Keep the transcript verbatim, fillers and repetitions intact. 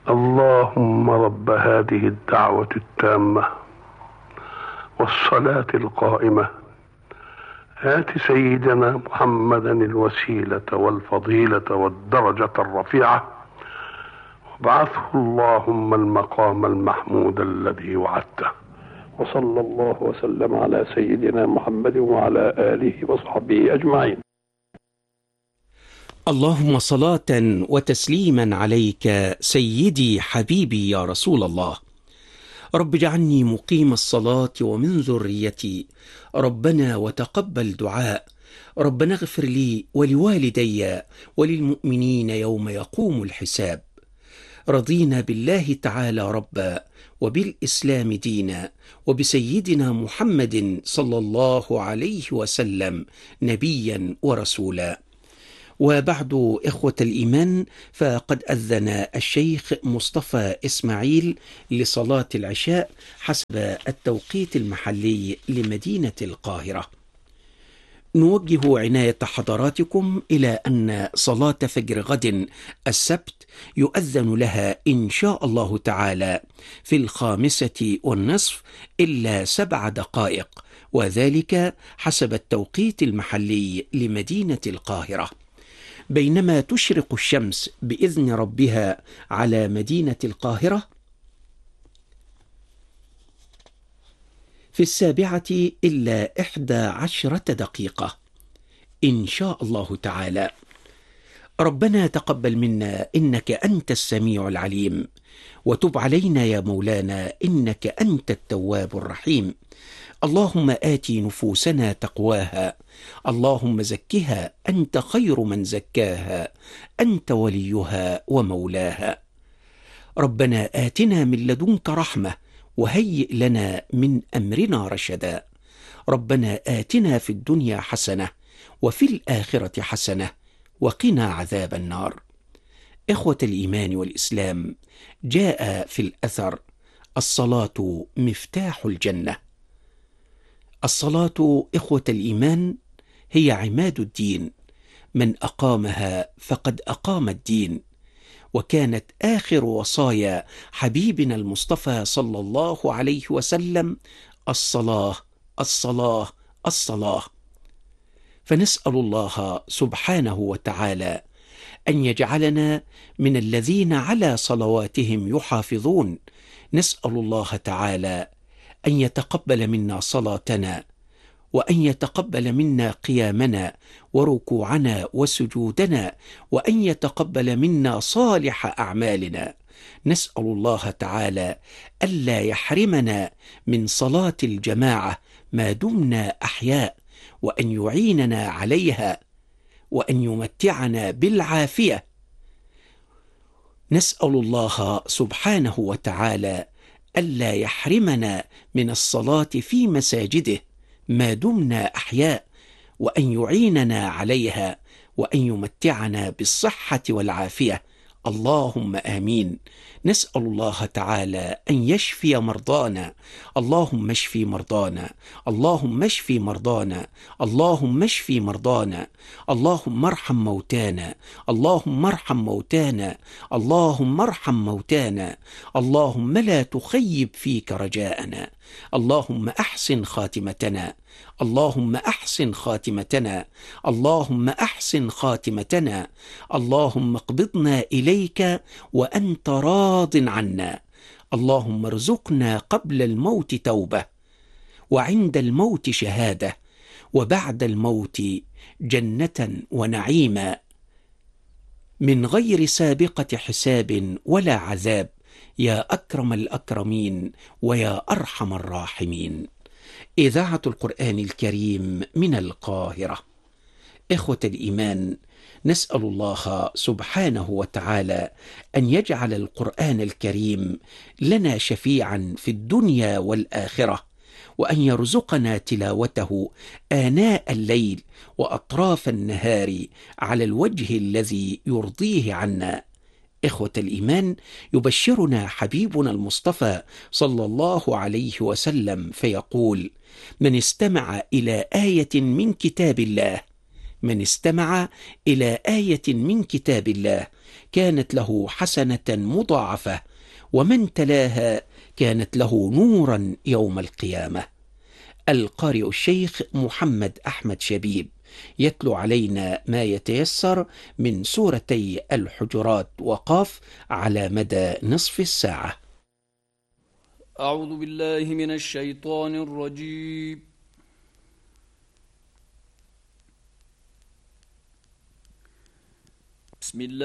اللهم رب هذه الدعوة التامة والصلاة القائمة آت سيدنا محمدا الوسيلة والفضيلة والدرجة الرفيعة وابعثه اللهم المقام المحمود الذي وعدته. وصلى الله وسلم على سيدنا محمد وعلى آله وصحبه أجمعين. اللهم صلاة وتسليما عليك سيدي حبيبي يا رسول الله. رب اجعلني مقيم الصلاة ومن ذريتي، ربنا وتقبل دعاء، ربنا اغفر لي ولوالدي وللمؤمنين يوم يقوم الحساب. رضينا بالله تعالى ربا وبالإسلام دينا وبسيدنا محمد صلى الله عليه وسلم نبيا ورسولا. وبعد إخوة الإيمان، فقد أذن الشيخ مصطفى إسماعيل لصلاة العشاء حسب التوقيت المحلي لمدينة القاهرة. نوجه عناية حضراتكم إلى أن صلاة فجر غد السبت يؤذن لها إن شاء الله تعالى في الخامسة والنصف إلا سبع دقائق، وذلك حسب التوقيت المحلي لمدينة القاهرة، بينما تشرق الشمس بإذن ربها على مدينة القاهرة في السابعة إلا إحدى عشرة دقيقة إن شاء الله تعالى. ربنا تقبل منا إنك أنت السميع العليم، وتب علينا يا مولانا إنك أنت التواب الرحيم. اللهم آت نفوسنا تقواها، اللهم زكها أنت خير من زكاها، أنت وليها ومولاها. ربنا آتنا من لدنك رحمة وهيئ لنا من أمرنا رشدا. ربنا آتنا في الدنيا حسنة وفي الآخرة حسنة وقنا عذاب النار. إخوة الإيمان والإسلام، جاء في الأثر: الصلاة مفتاح الجنة. الصلاة إخوة الإيمان هي عماد الدين، من أقامها فقد أقام الدين، وكانت آخر وصايا حبيبنا المصطفى صلى الله عليه وسلم: الصلاة الصلاة الصلاة. فنسأل الله سبحانه وتعالى أن يجعلنا من الذين على صلواتهم يحافظون. نسأل الله تعالى أن يتقبل منا صلاتنا، وأن يتقبل منا قيامنا وركوعنا وسجودنا، وأن يتقبل منا صالح أعمالنا. نسأل الله تعالى ألا يحرمنا من صلاة الجماعة ما دمنا أحياء، وأن يعيننا عليها، وأن يمتعنا بالعافية. نسأل الله سبحانه وتعالى ألا يحرمنا من الصلاة في مساجده ما دمنا أحياء، وأن يعيننا عليها، وأن يمتعنا بالصحة والعافية. اللهم آمين. نسأل الله تعالى أن يشفي مرضانا. اللهم اشفي مرضانا، اللهم اشفي مرضانا، اللهم اشفي مرضانا، اللهم ارحم موتانا، اللهم ارحم موتانا، اللهم ارحم موتانا، اللهم لا تخيب فيك رجاءنا، اللهم أحسن خاتمتنا، اللهم أحسن خاتمتنا، اللهم أحسن خاتمتنا، اللهم اقبضنا إليك وأنت راض عنا. اللهم ارزقنا قبل الموت توبة، وعند الموت شهادة، وبعد الموت جنة ونعيما من غير سابقة حساب ولا عذاب، يا أكرم الأكرمين ويا أرحم الراحمين. إذاعة القرآن الكريم من القاهرة. إخوة الإيمان، نسأل الله سبحانه وتعالى أن يجعل القرآن الكريم لنا شفيعا في الدنيا والآخرة، وأن يرزقنا تلاوته آناء الليل وأطراف النهار على الوجه الذي يرضيه عنا. إخوة الإيمان، يبشرنا حبيبنا المصطفى صلى الله عليه وسلم فيقول: من استمع إلى آية من كتاب الله من استمع إلى آية من كتاب الله كانت له حسنة مضاعفة، ومن تلاها كانت له نورا يوم القيامة. القارئ الشيخ محمد أحمد شبيب يتلو علينا ما يتيسر من سورتي الحجرات وقاف على مدى نصف الساعة. أعوذ بالله من الشيطان الرجيم. بسم الله